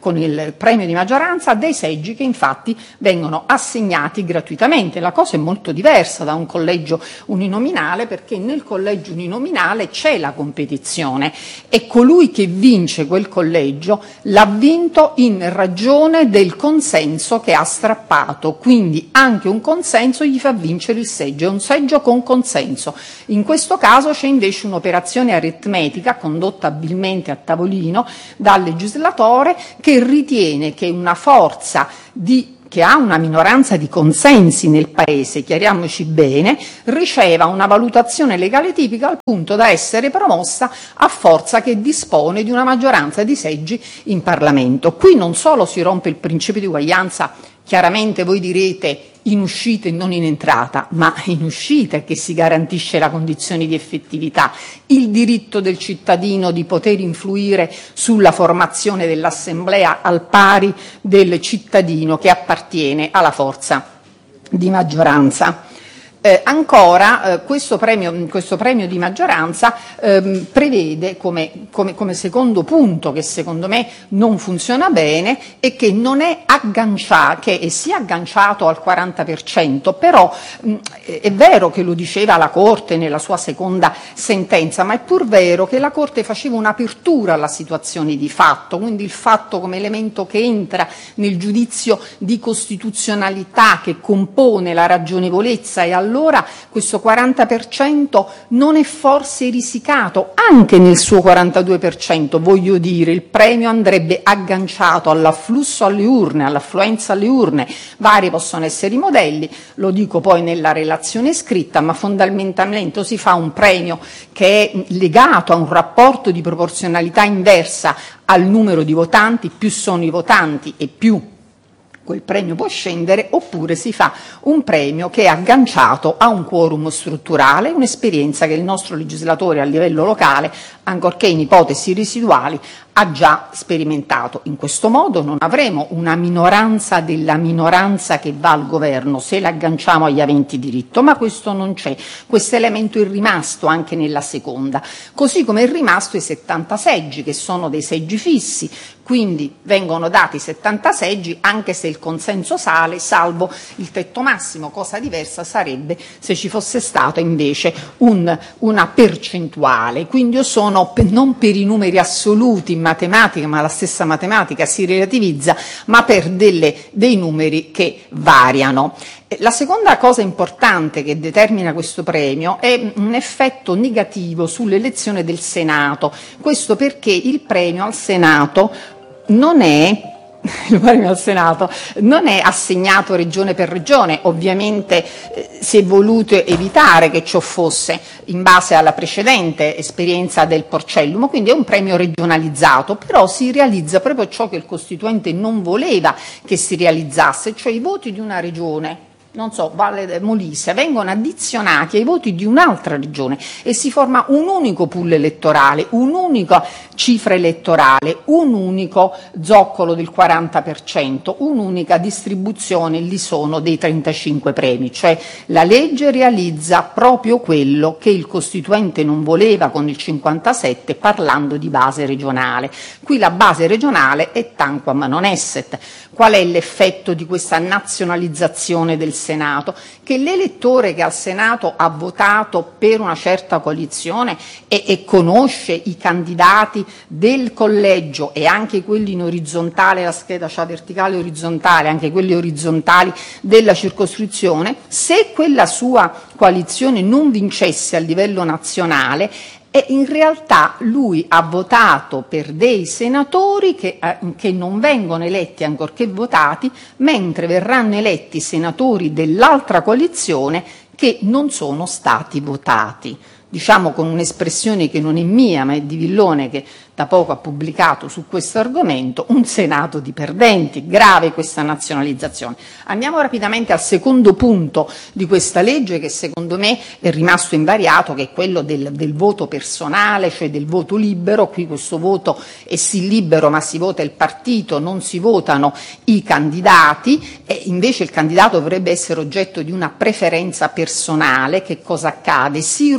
con il premio di maggioranza dei seggi che infatti vengono assegnati gratuitamente. La cosa è molto diversa da un collegio uninominale, perché nel collegio uninominale c'è la competizione e colui che vince quel collegio l'ha vinto in ragione del consenso che ha strappato, quindi anche un consenso gli fa vincere il seggio, è un seggio con consenso. In questo caso c'è invece un'operazione aritmetica condotta abilmente a tavolino dal legislatore, che ritiene che una forza di che ha una minoranza di consensi nel Paese, chiariamoci bene, riceva una valutazione legale tipica al punto da essere promossa a forza che dispone di una maggioranza di seggi in Parlamento. Qui non solo si rompe il principio di uguaglianza, chiaramente voi direte in uscita e non in entrata, ma in uscita è che si garantisce la condizione di effettività, il diritto del cittadino di poter influire sulla formazione dell'assemblea al pari del cittadino che appartiene alla forza di maggioranza. Eh, ancora, eh, questo, premio, questo premio di maggioranza ehm, prevede come, come, come secondo punto, che secondo me non funziona bene, e che non è agganciato, che è sia agganciato al quaranta per cento, però mh, è vero che lo diceva la Corte nella sua seconda sentenza, ma è pur vero che la Corte faceva un'apertura alla situazione di fatto, quindi il fatto come elemento che entra nel giudizio di costituzionalità che compone la ragionevolezza, e allora allora questo quaranta per cento non è forse risicato anche nel suo quarantadue per cento, voglio dire, il premio andrebbe agganciato all'afflusso alle urne, all'affluenza alle urne, vari possono essere i modelli, lo dico poi nella relazione scritta, ma fondamentalmente si fa un premio che è legato a un rapporto di proporzionalità inversa al numero di votanti, più sono i votanti e più quel premio può scendere, oppure si fa un premio che è agganciato a un quorum strutturale, un'esperienza che il nostro legislatore a livello locale, ancorché in ipotesi residuali, ha già sperimentato. In questo modo non avremo una minoranza della minoranza che va al governo se l'agganciamo agli aventi diritto, ma questo non c'è. Questo elemento è rimasto anche nella seconda, così come è rimasto i settanta seggi, che sono dei seggi fissi, quindi vengono dati settanta seggi anche se il consenso sale, salvo il tetto massimo. Cosa diversa sarebbe se ci fosse stata invece un, una percentuale. Quindi io sono non per i numeri assoluti in matematica, ma la stessa matematica si relativizza, ma per delle, dei numeri che variano. La seconda cosa importante che determina questo premio è un effetto negativo sull'elezione del Senato. Questo perché il premio al Senato non è il premio al Senato non è assegnato regione per regione, ovviamente eh, si è voluto evitare che ciò fosse in base alla precedente esperienza del Porcellum, quindi è un premio regionalizzato, però si realizza proprio ciò che il Costituente non voleva che si realizzasse, cioè i voti di una regione, non so, Valle Molise, vengono addizionati ai voti di un'altra regione e si forma un unico pool elettorale, un'unica cifra elettorale, un unico zoccolo del quaranta per cento, un'unica distribuzione, lì sono dei trentacinque premi, cioè la legge realizza proprio quello che il Costituente non voleva con il cinquantasette, parlando di base regionale. Qui la base regionale è tanquam non esset. Qual è l'effetto di questa nazionalizzazione del Senato? Che l'elettore che al Senato ha votato per una certa coalizione e, e conosce i candidati del collegio e anche quelli in orizzontale, la scheda c'ha verticale e orizzontale, anche quelli orizzontali della circoscrizione, se quella sua coalizione non vincesse a livello nazionale, e in realtà lui ha votato per dei senatori che, eh, che non vengono eletti ancorché votati, mentre verranno eletti senatori dell'altra coalizione che non sono stati votati. Diciamo con un'espressione che non è mia, ma è di Villone, che da poco ha pubblicato su questo argomento, un Senato di perdenti. Grave questa nazionalizzazione. Andiamo rapidamente al secondo punto di questa legge, che secondo me è rimasto invariato, che è quello del, del voto personale, cioè del voto libero. Qui questo voto è sì libero, ma si vota il partito, non si votano i candidati, e invece il candidato dovrebbe essere oggetto di una preferenza personale. Che cosa accade? Si rompe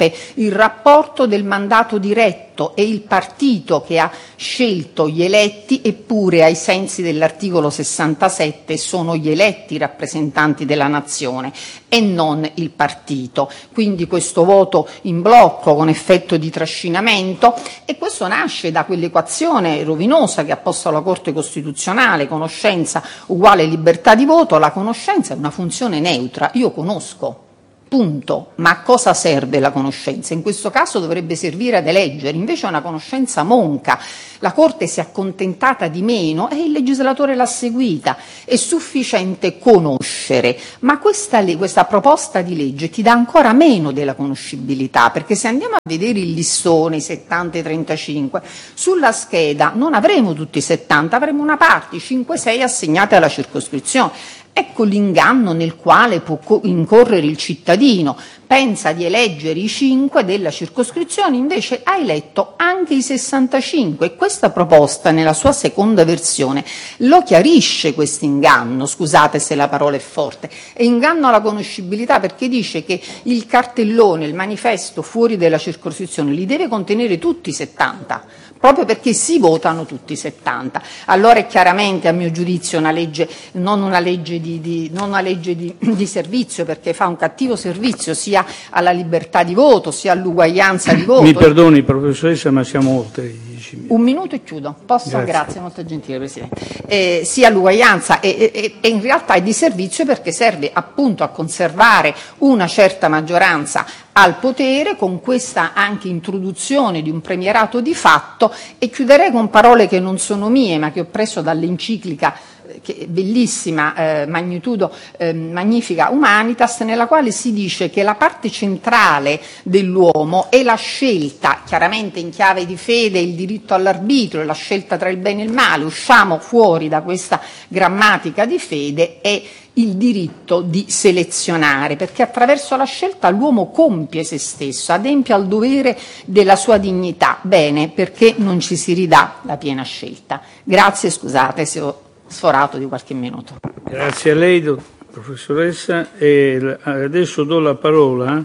rompe il rapporto del mandato diretto e il partito che ha scelto gli eletti, eppure ai sensi dell'articolo sessantasette sono gli eletti i rappresentanti della nazione e non il partito. Quindi questo voto in blocco con effetto di trascinamento, e questo nasce da quell'equazione rovinosa che ha posto la Corte Costituzionale: conoscenza uguale libertà di voto. La conoscenza è una funzione neutra, io conosco. Punto. Ma a cosa serve la conoscenza? In questo caso dovrebbe servire ad eleggere, invece è una conoscenza monca. La Corte si è accontentata di meno e il legislatore l'ha seguita. È sufficiente conoscere, ma questa, questa proposta di legge ti dà ancora meno della conoscibilità, perché se andiamo a vedere il listone, i settanta e trentacinque, sulla scheda non avremo tutti i settanta, avremo una parte, cinque sei assegnate alla circoscrizione. Ecco l'inganno nel quale può incorrere il cittadino. Pensa di eleggere i cinque della circoscrizione, invece ha eletto anche i sessantacinque, e questa proposta nella sua seconda versione lo chiarisce questo inganno, scusate se la parola è forte, è inganno alla conoscibilità, perché dice che il cartellone, il manifesto fuori della circoscrizione li deve contenere tutti i settanta, proprio perché si votano tutti i settanta. Allora è chiaramente, a mio giudizio, una legge, non una legge di, di, non una legge di, di servizio, perché fa un cattivo servizio sia alla libertà di voto sia all'uguaglianza di voto. Mi perdoni professoressa, ma siamo oltre i dieci minuti. Un minuto e chiudo. Posso? Grazie, Grazie, molto gentile Presidente. Eh, sia all'uguaglianza e, e, e in realtà è di servizio, perché serve appunto a conservare una certa maggioranza al potere, con questa anche introduzione di un premierato di fatto. E chiuderei con parole che non sono mie, ma che ho preso dall'enciclica che è bellissima, eh, magnitudo, eh, magnifica Humanitas, nella quale si dice che la parte centrale dell'uomo è la scelta, chiaramente in chiave di fede, il diritto all'arbitrio, la scelta tra il bene e il male. Usciamo fuori da questa grammatica di fede e il diritto di selezionare, perché attraverso la scelta l'uomo compie se stesso, adempie al dovere della sua dignità. Bene, perché non ci si ridà la piena scelta? Grazie, scusate se ho sforato di qualche minuto. Grazie a lei, professoressa. E adesso do la parola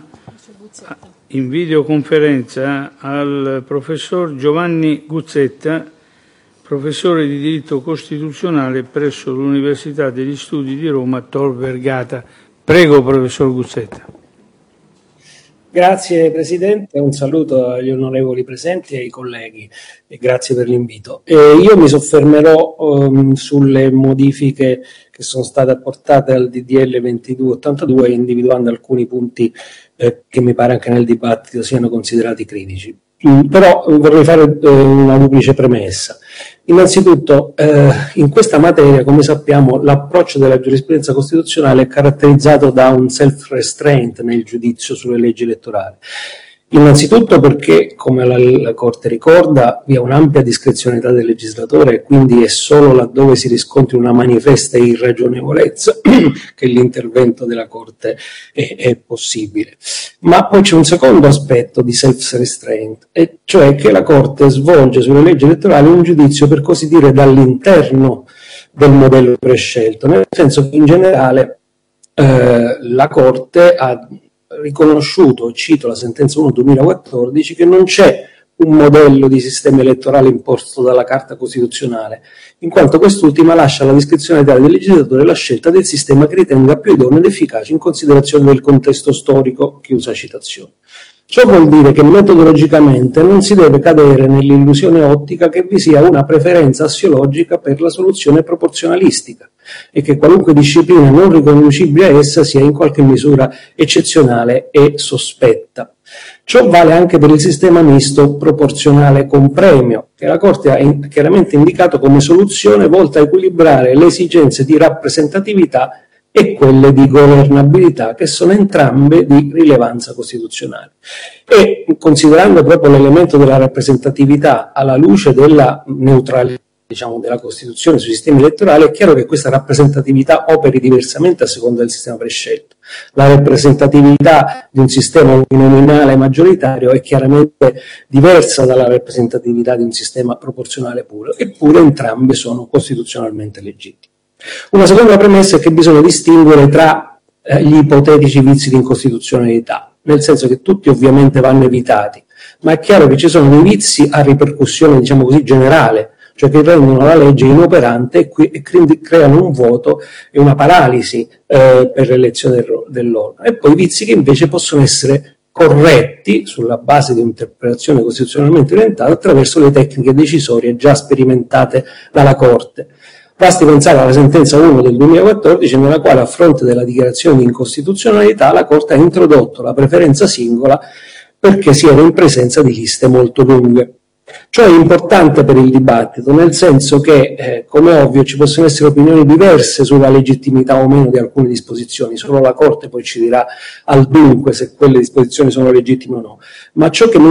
in videoconferenza al professor Giovanni Guzzetta, professore di diritto costituzionale presso l'Università degli Studi di Roma Tor Vergata. Prego, professor Guzzetta. Grazie Presidente, un saluto agli onorevoli presenti e ai colleghi e grazie per l'invito. Eh, io mi soffermerò um, sulle modifiche che sono state apportate al D D L ventidue ottantadue, individuando alcuni punti eh, che mi pare anche nel dibattito siano considerati critici. Mm, però vorrei fare eh, una duplice premessa. Innanzitutto, eh, in questa materia, come sappiamo, l'approccio della giurisprudenza costituzionale è caratterizzato da un self-restraint nel giudizio sulle leggi elettorali. Innanzitutto perché, come la, la Corte ricorda, vi è un'ampia discrezionalità del legislatore e quindi è solo laddove si riscontri una manifesta irragionevolezza che l'intervento della Corte è, è possibile. Ma poi c'è un secondo aspetto di self-restraint, e cioè che la Corte svolge sulle leggi elettorali un giudizio, per così dire, dall'interno del modello prescelto, nel senso che in generale eh, la Corte ha riconosciuto, cito la sentenza uno duemilaquattordici, che non c'è un modello di sistema elettorale imposto dalla Carta Costituzionale, in quanto quest'ultima lascia alla discrezionalità del legislatore la scelta del sistema che ritenga più idoneo ed efficace in considerazione del contesto storico, chiusa citazione. Ciò vuol dire che metodologicamente non si deve cadere nell'illusione ottica che vi sia una preferenza assiologica per la soluzione proporzionalistica e che qualunque disciplina non riconducibile a essa sia in qualche misura eccezionale e sospetta. Ciò vale anche per il sistema misto proporzionale con premio, che la Corte ha in- chiaramente indicato come soluzione volta a equilibrare le esigenze di rappresentatività e quelle di governabilità, che sono entrambe di rilevanza costituzionale. E considerando proprio l'elemento della rappresentatività alla luce della neutralità, diciamo, della Costituzione sui sistemi elettorali, è chiaro che questa rappresentatività operi diversamente a seconda del sistema prescelto. La rappresentatività di un sistema uninominale maggioritario è chiaramente diversa dalla rappresentatività di un sistema proporzionale puro, eppure entrambe sono costituzionalmente legittime. Una seconda premessa è che bisogna distinguere tra eh, gli ipotetici vizi di incostituzionalità. nel senso che tutti ovviamente vanno evitati, ma è chiaro che ci sono dei vizi a ripercussione, diciamo così, generale, cioè che rendono la legge inoperante e, qui, e creano un vuoto e una paralisi eh, per l'elezione del, dell'organo. E poi vizi che invece possono essere corretti sulla base di un'interpretazione costituzionalmente orientata attraverso le tecniche decisorie già sperimentate dalla Corte. Basti pensare alla sentenza uno del duemilaquattordici, nella quale, a fronte della dichiarazione di incostituzionalità, la Corte ha introdotto la preferenza singola perché si era in presenza di liste molto lunghe. Ciò è importante per il dibattito, nel senso che, eh, come è ovvio, ci possono essere opinioni diverse sulla legittimità o meno di alcune disposizioni, solo la Corte poi ci dirà al dunque se quelle disposizioni sono legittime o no, ma ciò che mi